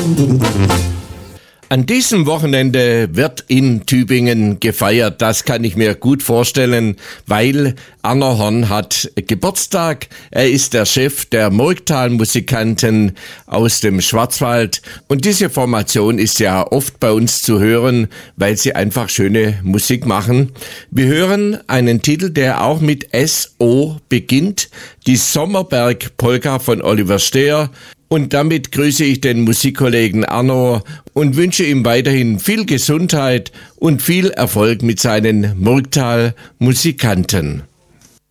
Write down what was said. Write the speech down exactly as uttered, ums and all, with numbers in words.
An diesem Wochenende wird in Tübingen gefeiert. Das kann ich mir gut vorstellen, weil Arno Horn hat Geburtstag. Er ist der Chef der Murgtal-Musikanten aus dem Schwarzwald. Und diese Formation ist ja oft bei uns zu hören, weil sie einfach schöne Musik machen. Wir hören einen Titel, der auch mit S O beginnt. Die Sommerberg-Polka von Oliver Stehr. Und damit grüße ich den Musikkollegen Arno und wünsche ihm weiterhin viel Gesundheit und viel Erfolg mit seinen Murgtal-Musikanten.